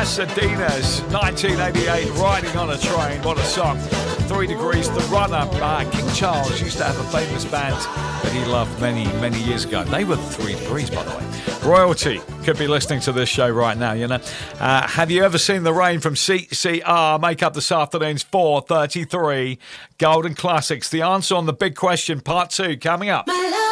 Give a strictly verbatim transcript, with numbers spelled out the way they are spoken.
Pasadena's nineteen eighty-eight, Riding on a Train. What a song. Three Degrees, the runner. Uh, King Charles used to have a famous band that he loved many, many years ago. They were Three Degrees, by the way. Royalty could be listening to this show right now, you know. Uh, have you ever seen the rain from C C R? Make up this afternoon's four thirty-three Golden Classics. The answer on the big question, part two, coming up.